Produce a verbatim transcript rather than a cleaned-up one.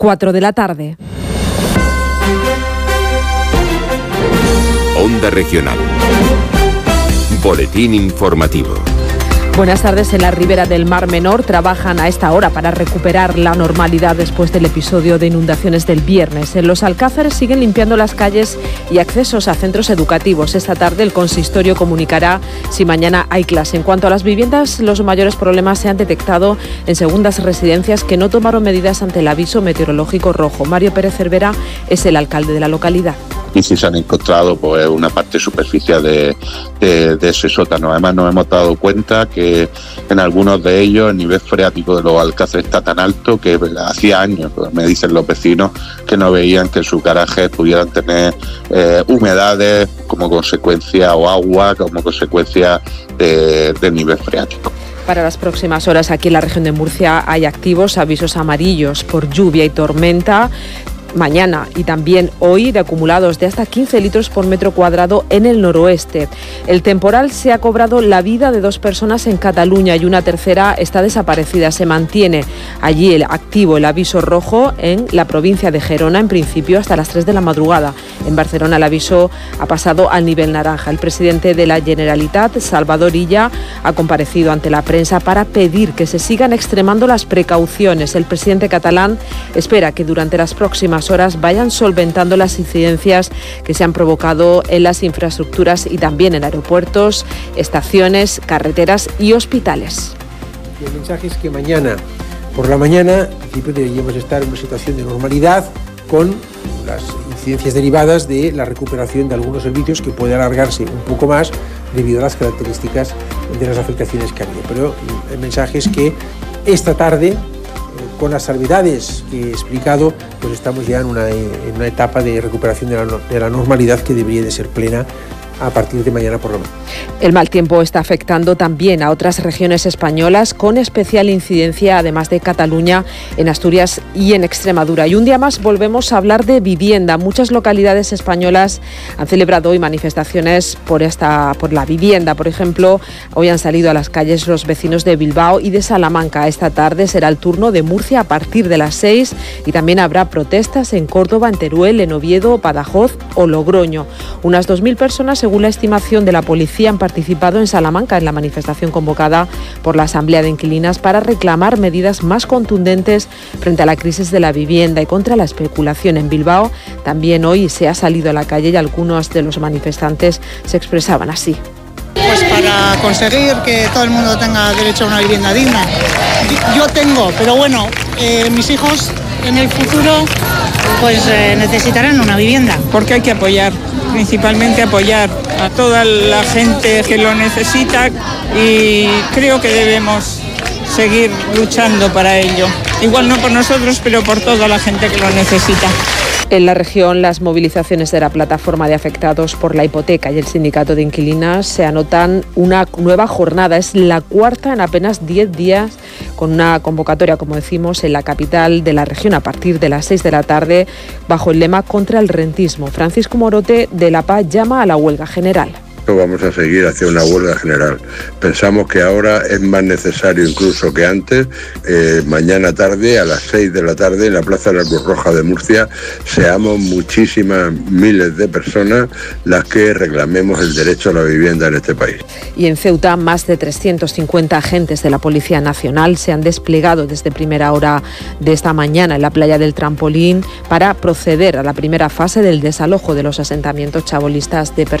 cuatro de la tarde. Onda Regional. Boletín informativo. Buenas tardes. En la ribera del Mar Menor trabajan a esta hora para recuperar la normalidad después del episodio de inundaciones del viernes. En los Alcázares siguen limpiando las calles y accesos a centros educativos. Esta tarde el consistorio comunicará si mañana hay clase. En cuanto a las viviendas, los mayores problemas se han detectado en segundas residencias que no tomaron medidas ante el aviso meteorológico rojo. Mario Pérez Cervera es el alcalde de la localidad. Y si se han encontrado pues una parte superficial de, de, de ese sótano. Además nos hemos dado cuenta que en algunos de ellos el nivel freático de los alcázares está tan alto que hacía años, pues, me dicen los vecinos, que no veían que en sus garajes pudieran tener eh, humedades como consecuencia o agua como consecuencia de, del nivel freático. Para las próximas horas aquí en la región de Murcia hay activos avisos amarillos por lluvia y tormenta. Mañana y también hoy de acumulados de hasta quince litros por metro cuadrado en el noroeste. El temporal se ha cobrado la vida de dos personas en Cataluña y una tercera está desaparecida. Se mantiene allí el activo el aviso rojo en la provincia de Gerona, en principio hasta las tres de la madrugada. En Barcelona el aviso ha pasado al nivel naranja. El presidente de la Generalitat, Salvador Illa, ha comparecido ante la prensa para pedir que se sigan extremando las precauciones. El presidente catalán espera que durante las próximas horas vayan solventando las incidencias que se han provocado en las infraestructuras y también en aeropuertos, estaciones, carreteras y hospitales. El mensaje es que mañana por la mañana, en principio, deberíamos estar en una situación de normalidad con las incidencias derivadas de la recuperación de algunos servicios que puede alargarse un poco más debido a las características de las afectaciones que ha habido. Pero el mensaje es que esta tarde, con las salvedades que he explicado, pues estamos ya en una, en una etapa de recuperación de la, de la normalidad que debería de ser plena a partir de mañana por la mañana. El mal tiempo está afectando también a otras regiones españolas, con especial incidencia, además de Cataluña, en Asturias y en Extremadura. Y un día más volvemos a hablar de vivienda. Muchas localidades españolas han celebrado hoy manifestaciones por, esta, por la vivienda. Por ejemplo, hoy han salido a las calles los vecinos de Bilbao y de Salamanca. Esta tarde será el turno de Murcia a partir de las seis y también habrá protestas en Córdoba, en Teruel, en Oviedo, Badajoz o Logroño. Unas dos mil personas, según Según la estimación de la policía, han participado en Salamanca en la manifestación convocada por la Asamblea de Inquilinas para reclamar medidas más contundentes frente a la crisis de la vivienda y contra la especulación. En Bilbao también hoy se ha salido a la calle y algunos de los manifestantes se expresaban así. Pues para conseguir que todo el mundo tenga derecho a una vivienda digna. Yo tengo, pero bueno, eh, mis hijos en el futuro pues eh, necesitarán una vivienda. Porque hay que apoyar, principalmente apoyar a toda la gente que lo necesita y creo que debemos seguir luchando para ello. Igual no por nosotros, pero por toda la gente que lo necesita. En la región, las movilizaciones de la plataforma de afectados por la hipoteca y el sindicato de inquilinas se anotan una nueva jornada. Es la cuarta en apenas diez días, con una convocatoria, como decimos, en la capital de la región a partir de las seis de la tarde, bajo el lema contra el rentismo. Francisco Morote de La Paz llama a la huelga general. Vamos a seguir hacia una huelga general. Pensamos que ahora es más necesario incluso que antes. Eh, mañana tarde, a las seis de la tarde, en la Plaza de la Cruz Roja de Murcia, seamos muchísimas miles de personas las que reclamemos el derecho a la vivienda en este país. Y en Ceuta, más de trescientos cincuenta agentes de la Policía Nacional se han desplegado desde primera hora de esta mañana en la playa del Trampolín para proceder a la primera fase del desalojo de los asentamientos chabolistas de personas